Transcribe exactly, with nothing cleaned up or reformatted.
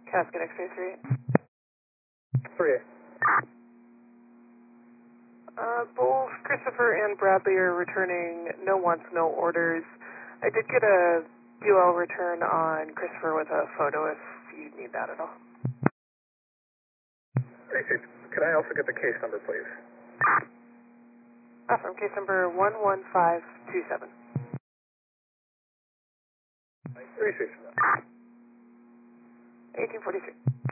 Casket X-ray three. three. Uh, both Christopher and Bradley are returning no wants, no orders. I did get a U L return on Christopher with a photo if you need that at all. three six. Can I also get the case number, please? Awesome. Case number one one five two seven. three six. eighteen forty-three.